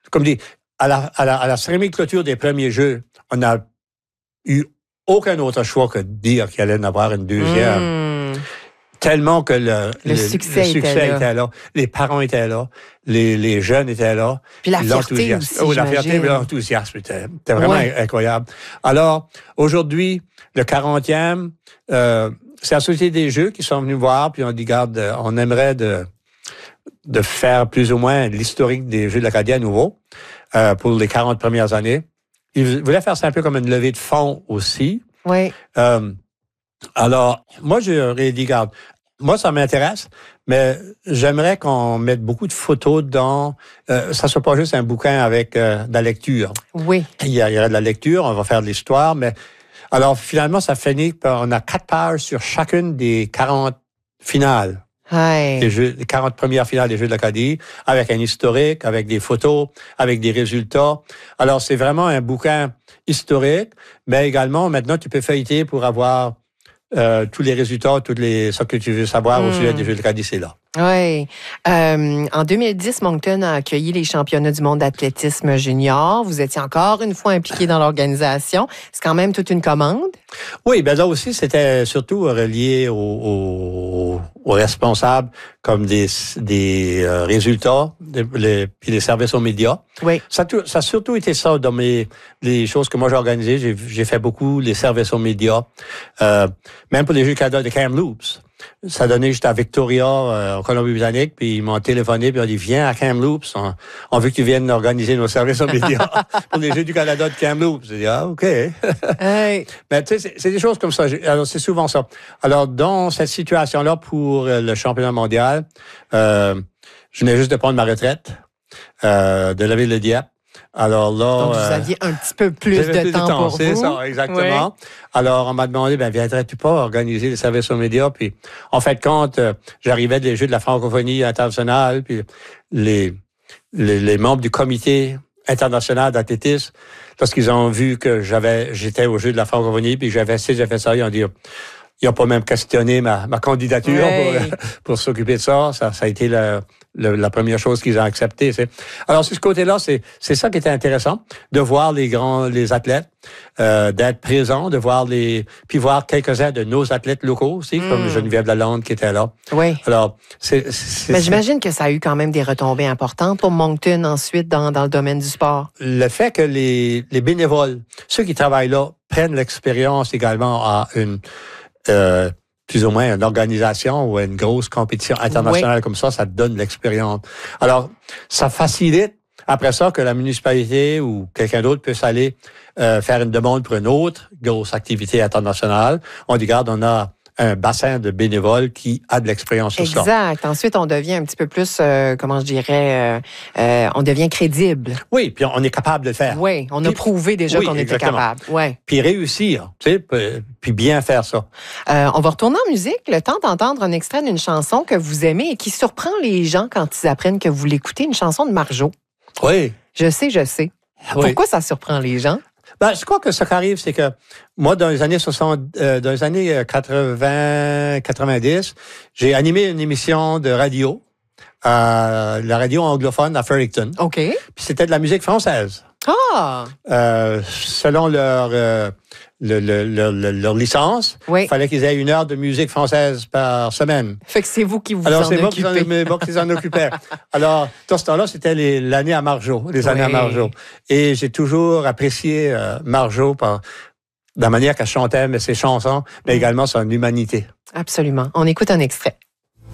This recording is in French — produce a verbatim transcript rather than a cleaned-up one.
comme dit, à la, à la, à la cérémonie de clôture des premiers Jeux, on n'a eu aucun autre choix que de dire qu'il allait en avoir une deuxième. Mmh. Tellement que le, le, le succès, le succès était, là. était là. Les parents étaient là. Les, les jeunes étaient là. Puis la fierté aussi, oh, la fierté et l'enthousiasme étaient, étaient vraiment ouais. incroyables. Alors, aujourd'hui, le quarantième, euh, c'est la Société des Jeux qui sont venus voir, puis on dit, regarde, on aimerait de, de faire plus ou moins l'historique des Jeux de l'Acadie à nouveau euh, pour les quarante premières années. Ils voulaient faire ça un peu comme une levée de fonds aussi. Oui. Euh, alors, moi, j'aurais dit, regarde, moi, ça m'intéresse, mais j'aimerais qu'on mette beaucoup de photos dans... Euh, ça ne soit pas juste un bouquin avec euh, de la lecture. Oui. Il y, a, il y aura de la lecture, on va faire de l'histoire, mais... Alors, finalement, ça finit par... On a quatre pages sur chacune des quarante finales. Hey. Les, jeux, les quarante premières finales des Jeux de l'Acadie, avec un historique, avec des photos, avec des résultats. Alors, c'est vraiment un bouquin historique, mais également, maintenant, tu peux feuilleter pour avoir... Euh, tous les résultats, toutes les ce que tu veux savoir mmh. au sujet des Jeux de l'Acadie, c'est là. Oui. Euh, en deux mille dix, Moncton a accueilli les championnats du monde d'athlétisme junior. Vous étiez encore une fois impliqué dans l'organisation. C'est quand même toute une commande. Oui, bien là aussi, c'était surtout relié aux, aux, aux responsables comme des, des euh, résultats, des, les, puis les services aux médias. Oui. Ça, ça a surtout été ça dans mes les choses que moi j'ai organisées. J'ai, j'ai fait beaucoup les services aux médias. Euh, même pour les Jeux Canada de Kamloops. Ça donnait juste à Victoria, euh, en Colombie-Britannique, puis ils m'ont téléphoné, puis ils ont dit, viens à Kamloops, on, on veut que tu viennes organiser nos services aux médias pour les Jeux du Canada de Kamloops. J'ai dit, ah, OK. Hey. Mais tu sais, c'est, c'est des choses comme ça. Alors, c'est souvent ça. Alors, dans cette situation-là, pour le championnat mondial, euh, je venais juste de prendre ma retraite euh, de la ville de Dieppe. Alors là... Donc, vous euh, aviez un petit peu plus de plus temps, de temps pour c'est vous. C'est ça, exactement. Oui. Alors, on m'a demandé, ben viendrais-tu pas organiser les services aux médias? Puis, en fait, quand euh, j'arrivais des Jeux de la francophonie internationale, puis les, les, les membres du comité international d'athlétisme, lorsqu'ils ont vu que j'avais j'étais aux Jeux de la francophonie, puis j'avais fait, j'ai fait ça, ils ont dit... Ils n'ont pas même questionné ma, ma candidature ouais. pour, pour s'occuper de ça. Ça, ça a été la, la, la première chose qu'ils ont acceptée. C'est. Alors, sur ce côté-là, c'est, c'est ça qui était intéressant, de voir les grands, les athlètes, euh, d'être présents, de voir les, puis voir quelques-uns de nos athlètes locaux aussi, mm. comme Geneviève Lalonde qui était là. Oui. Alors, c'est, c'est, Mais c'est, j'imagine que ça a eu quand même des retombées importantes pour Moncton ensuite dans, dans le domaine du sport. Le fait que les, les bénévoles, ceux qui travaillent là, prennent l'expérience également à une, Euh, plus ou moins une organisation ou une grosse compétition internationale oui. comme ça, ça te donne l'expérience. Alors, ça facilite après ça que la municipalité ou quelqu'un d'autre puisse aller euh, faire une demande pour une autre grosse activité internationale. On dit, regarde, on a un bassin de bénévoles qui a de l'expérience sur ça. Exact. Ensuite, on devient un petit peu plus, euh, comment je dirais, euh, euh, on devient crédible. Oui, puis on est capable de le faire. Oui, on puis, a prouvé déjà oui, qu'on exactement. était capable. Ouais. Puis réussir, tu sais, puis bien faire ça. Euh, on va retourner en musique. Le temps d'entendre un extrait d'une chanson que vous aimez et qui surprend les gens quand ils apprennent que vous l'écoutez, une chanson de Marjo. Oui. Je sais, je sais. Oui. Pourquoi ça surprend les gens? Ben, je crois que ce qui arrive, c'est que moi, dans les années soixante, euh, dans les années quatre-vingts, quatre-vingt-dix, j'ai animé une émission de radio, euh, la radio anglophone à Fredericton. OK. Puis c'était de la musique française. Ah! Euh, selon leur, euh, le, le, le, le, leur licence, oui. il fallait qu'ils aient une heure de musique française par semaine. Fait que c'est vous qui vous Alors, en c'est occupez. Alors, c'est moi qui en occupais. Alors, dans ce temps-là, c'était les, l'année à Marjo, les années oui. à Marjo. Et j'ai toujours apprécié euh, Marjo par la manière qu'elle chantait mais ses chansons, mais également son humanité. Absolument. On écoute un extrait.